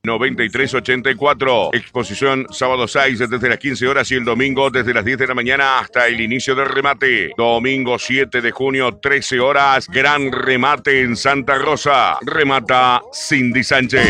9384. Exposición sábado 6 desde las 15 horas y el domingo desde las 10 de la mañana hasta el inicio del remate. Domingo 7 de junio, 13 horas, gran remate en Santa Rosa. Remata Cindy Sánchez.